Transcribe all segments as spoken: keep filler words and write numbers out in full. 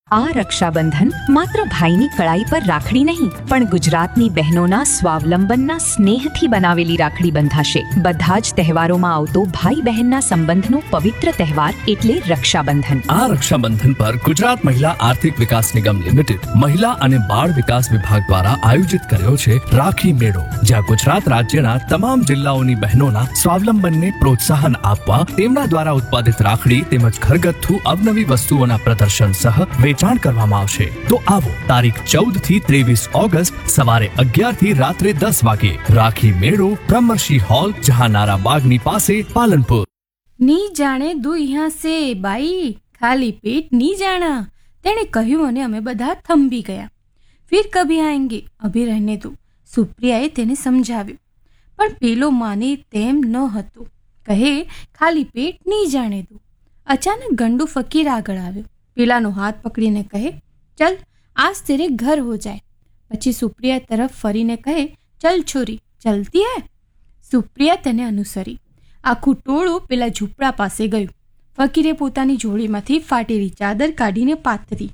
આ રક્ષાબંધન માત્ર ભાઈની કળાઈ પર રાખડી નહીં, પણ ગુજરાતની બહેનોના સ્વાવલંબનના સ્નેહથી બનાવેલી રાખડી બંધાશે. બધા જ તહેવારોમાં આવતો ભાઈ બહેનના સંબંધનો પવિત્ર તહેવાર એટલે રક્ષાબંધન. આ રક્ષાબંધન પર ગુજરાત મહિલા આર્થિક વિકાસ નિગમ લિમિટેડ મહિલા અને બાળ વિકાસ વિભાગ દ્વારા આયોજિત કર્યો છે રાખી મેળો, જ્યાં ગુજરાત રાજ્યના તમામ જિલ્લાઓની બહેનોના સ્વાવલંબનને પ્રોત્સાહન આપવા તેમના દ્વારા ઉત્પાદિત રાખડી તેમજ ઘરગથ્થુ અવનવી વસ્તુઓના પ્રદર્શન સહ વેચાણ કરવામાં આવશે. તો આવો તારીખ ચૌદ થી ત્રેવીસ ઓગસ્ટ સવારે અગિયાર થી રાત્રે દસ વાગે રાખી મેળો, બ્રહ્મર્ષિ હોલ, જહાનારા બાગની પાસે, પાલનપુર. ની જાણે દુ યહાં સે બાઈ, ખાલી પેટ ની જાણા, તેણે કહ્યું અને અમે બધા થંભી ગયા. ફિર કભી આએંગે, અભી રહેને દો, સુપ્રિયાએ તેને સમજાવ્યું, પણ પેલો માને તેમ ન હતો. કહે ખાલી પેટ ની જાણે દો. અચાનક ગંડુ ફકીર આગળ આવ્યો. પેલાનો હાથ પકડીને કહે, ચલ આજ તેરે ઘર હો જાય. પછી સુપ્રિયા તરફ ફરીને કહે, ચલ છોરી, ચલતી હે. સુપ્રિયા તેને અનુસરી. આખું ટોળું પેલા ઝૂંપડા પાસે ગયું. ફકીરે પોતાની જોડીમાંથી ફાટેલી ચાદર કાઢીને પાથરી.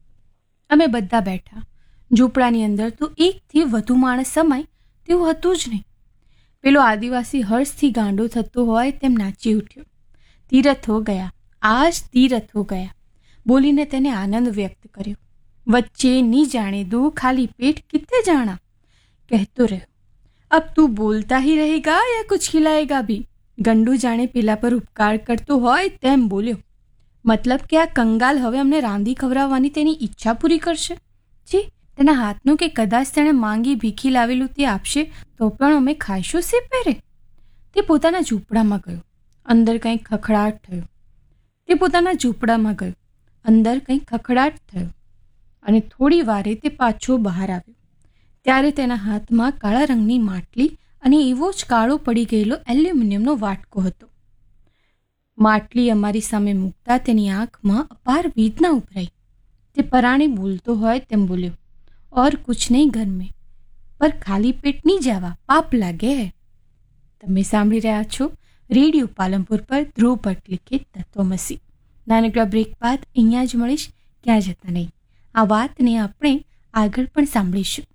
અમે બધા બેઠા. ઝૂંપડાની અંદર તો એકથી વધુ માણસ સમાય તેવું હતું જ નહીં. પેલો આદિવાસી હર્ષથી ગાંડો થતો હોય તેમ નાચી ઉઠ્યો. તીરથ હો ગયા, આજ તીરથ હો ગયા બોલીને તેને આનંદ વ્યક્ત કર્યો. વચ્ચે ની જાણે દો ખાલી પેટ કિત્તે જાણા કહેતો રહ્યો. અબ તું બોલતા હી રહેગા યા કુછ ખિલાએગા ભી. ગંડુ જાણે પેલા પર ઉપકાર કરતો હોય તેમ બોલ્યો. મતલબ કે આ કંગાલ હવે અમને રાંધી ખવડાવવાની તેની ઈચ્છા પૂરી કરશે? જી, તેના હાથનું કે કદાચ તેણે માંગી ભીખી લાવેલું તે આપશે તો પણ અમે ખાઈશું સે પહેરે. તે પોતાના ઝૂંપડામાં ગયો. અંદર કંઈક ખખડાટ થયો. તે પોતાના ઝૂંપડામાં ગયો અંદર કંઈક ખખડાટ થયો અને થોડી વારે તે પાછો બહાર આવ્યો. ત્યારે તેના હાથમાં કાળા રંગની માટલી અને એવો જ કાળો પડી ગયેલો એલ્યુમિનિયમનો વાટકો હતો. માટલી અમારી સામે મૂકતા તેની આંખમાં અપાર વેદના ઉભરાઈ. તે પરાણે બોલતો હોય તેમ બોલ્યો, ઓર કુછ નહીં ઘર મેં, પર ખાલી પેટ નહીં જવા, પાપ લાગે હે. તમે સાંભળી રહ્યા છો રેડિયો પાલનપુર પર ધ્રુવ ભટ્ટ લિખિત તત્વમસી. નાનકડા બ્રેક બાદ અહીંયા જ મળીશ, ક્યાં જતા નહીં. આ વાતને આપણે આગળ પણ સાંભળીશું.